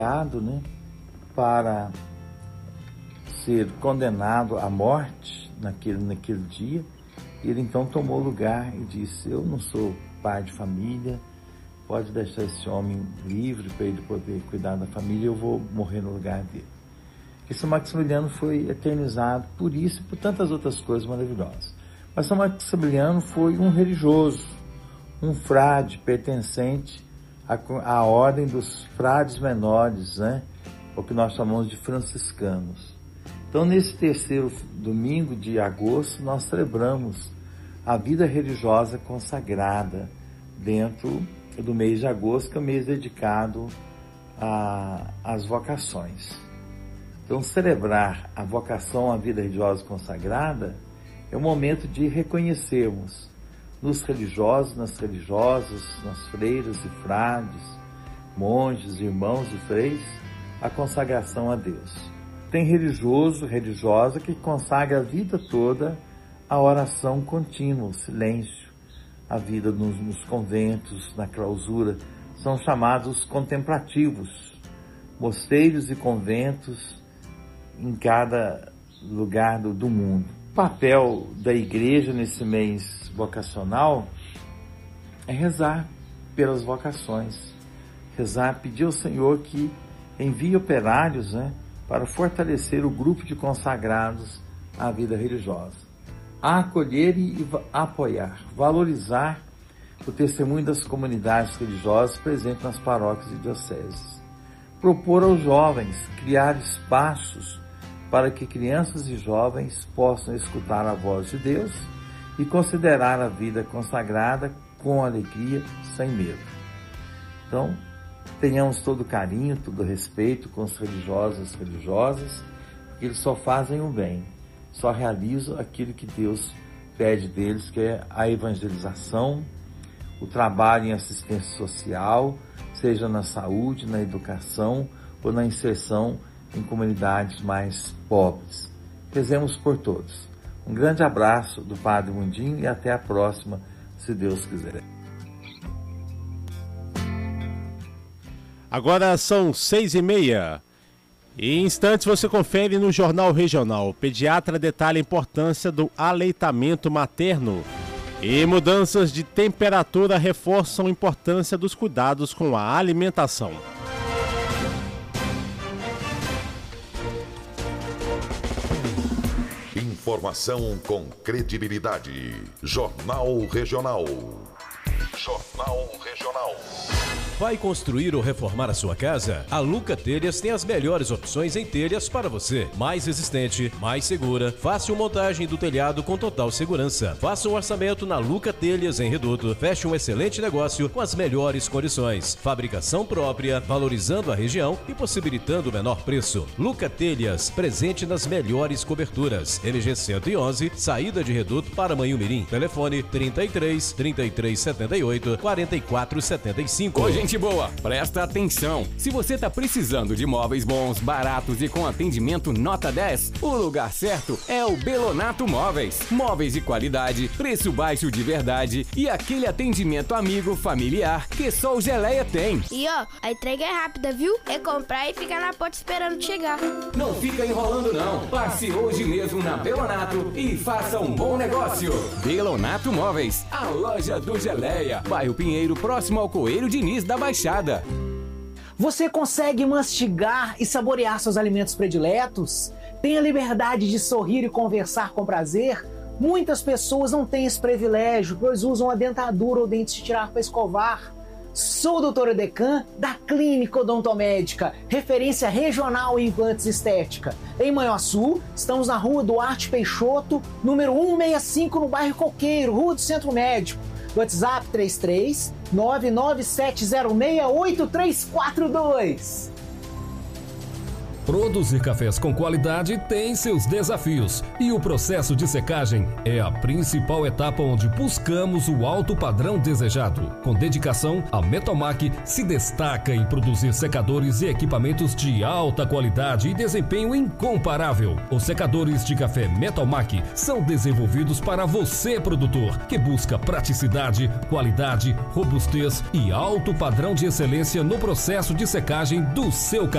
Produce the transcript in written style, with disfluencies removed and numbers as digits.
né, para ser condenado à morte naquele dia. Ele então tomou lugar e disse: eu não sou pai de família, pode deixar esse homem livre para ele poder cuidar da família, eu vou morrer no lugar dele. Esse Maximiliano foi eternizado por isso e por tantas outras coisas maravilhosas. Mas São Maximiliano foi um religioso, um frade pertencente à ordem dos frades menores, né? O que nós chamamos de franciscanos. Então, nesse terceiro domingo de agosto, nós celebramos a vida religiosa consagrada dentro do mês de agosto, que é o mês dedicado às vocações. Então, celebrar a vocação à vida religiosa consagrada é um momento de reconhecermos nos religiosos, nas religiosas, nas freiras e frades, monges, irmãos e freis, a consagração a Deus. Tem religioso, religiosa que consagra a vida toda à oração contínua, o silêncio, a vida nos conventos, na clausura. São chamados contemplativos, mosteiros e conventos em cada lugar do mundo. O papel da igreja nesse mês vocacional é rezar pelas vocações, rezar, pedir ao Senhor que envie operários, né, para fortalecer o grupo de consagrados à vida religiosa, a acolher e apoiar, valorizar o testemunho das comunidades religiosas presentes nas paróquias e dioceses, propor aos jovens criar espaços para que crianças e jovens possam escutar a voz de Deus e considerar a vida consagrada com alegria, sem medo. Então, tenhamos todo carinho, todo respeito com os religiosos e as religiosas, porque eles só fazem o bem, só realizam aquilo que Deus pede deles, que é a evangelização, o trabalho em assistência social, seja na saúde, na educação ou na inserção em comunidades mais pobres. Rezemos por todos. Um grande abraço do Padre Mundinho e até a próxima, se Deus quiser. Agora são 6h30. Em instantes você confere no Jornal Regional. O pediatra detalha a importância do aleitamento materno. E mudanças de temperatura reforçam a importância dos cuidados com a alimentação. Informação com credibilidade. Jornal Regional. Jornal Regional. Vai construir ou reformar a sua casa? A Luca Telhas tem as melhores opções em telhas para você. Mais resistente, mais segura, fácil montagem do telhado com total segurança. Faça um orçamento na Luca Telhas em Reduto. Feche um excelente negócio com as melhores condições. Fabricação própria, valorizando a região e possibilitando o menor preço. Luca Telhas, presente nas melhores coberturas. MG 111, saída de Reduto para Manhumirim. Telefone 33 78 44 75. Ô, gente boa, presta atenção. Se você tá precisando de móveis bons, baratos e com atendimento nota 10, o lugar certo é o Belonato Móveis. Móveis de qualidade, preço baixo de verdade e aquele atendimento amigo, familiar que só o Geleia tem. E ó, a entrega é rápida, viu? É comprar e ficar na porta esperando chegar. Não fica enrolando não. Passe hoje mesmo na Belonato e faça um bom negócio. Belonato Móveis, a loja do Geleia. Bairro Pinheiro, próximo ao Coelho Diniz da Baixada. Você consegue mastigar e saborear seus alimentos prediletos? Tem a liberdade de sorrir e conversar com prazer? Muitas pessoas não têm esse privilégio, pois usam a dentadura ou dentes de tirar para escovar. Sou o Dr. Edecan, da Clínica Odontomédica, referência regional em implantes estética. Em Manhuaçu, estamos na Rua Duarte Peixoto, número 165, no bairro Coqueiro, Rua do Centro Médico. WhatsApp 33 997068342. Produzir cafés com qualidade tem seus desafios e o processo de secagem é a principal etapa onde buscamos o alto padrão desejado. Com dedicação, a Metalmac se destaca em produzir secadores e equipamentos de alta qualidade e desempenho incomparável. Os secadores de café Metalmac são desenvolvidos para você, produtor, que busca praticidade, qualidade, robustez e alto padrão de excelência no processo de secagem do seu café.